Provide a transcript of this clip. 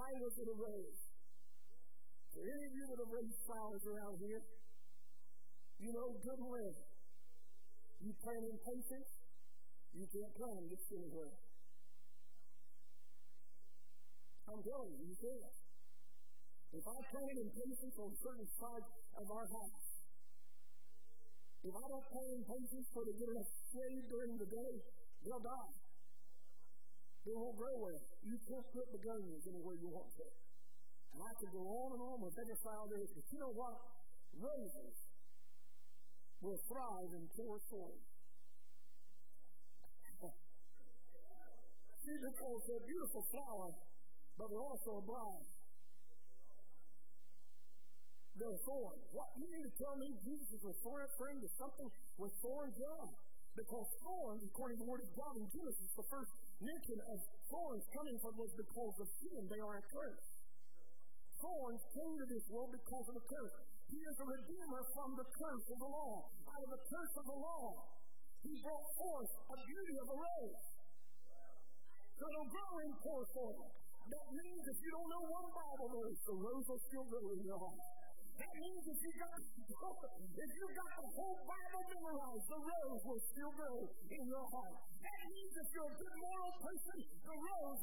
was it a rose? For any of you that have raised flowers around here, you know good and well. You plant in patience, you can't plant them just anywhere. I'm telling you, you can't. If I planted in patience on certain sides of our house, if I don't plant in patience for to get enough shade during the day, they'll die. They won't grow well. You can't put begonias anywhere you want to. And I could go on with every flower there is. But you know what? Roses will thrive in poor soil. See, because they're beautiful flowers, but they're also a bride. They're thorns. What? You mean to tell me Jesus is referring to something with thorns? Yeah. Because thorns, according to the Word of God in Genesis, the first mention of thorns coming from was because of sin. They are a curse. Thorns came to this world because of a curse. He is a redeemer from the curse of the law. Out of the curse of the law, He brought forth a beauty of a rose. So it'll grow in poor soil. That means if you don't know one Bible verse, the rose will still grow in your heart. That means if you got the whole Bible memorized, the rose will still grow in your heart. That means if you're a good moral person, the rose